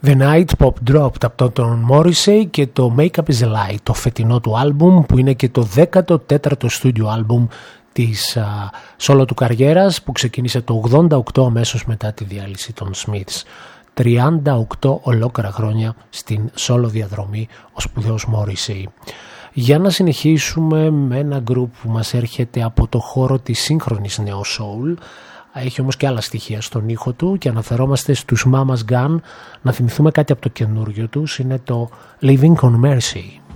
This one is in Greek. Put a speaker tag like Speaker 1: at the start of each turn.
Speaker 1: The Night Pop Dropped από τον Morrissey και το Make Up Is A Lie, το φετινό του άλμπουμ που είναι και το 14ο στούντιο άλμπουμ της solo του καριέρας που ξεκίνησε το 88 αμέσως μετά τη διάλυση των Smiths. 38 ολόκληρα χρόνια στην solo διαδρομή ο σπουδαίος Morrissey. Για να συνεχίσουμε με ένα γκρουπ που μας έρχεται από το χώρο της σύγχρονης neo soul. Έχει όμως και άλλα στοιχεία στον ήχο του και αναφερόμαστε στους Mama's Gun. Να θυμηθούμε κάτι από το καινούριο τους, είναι το Living on Mercy.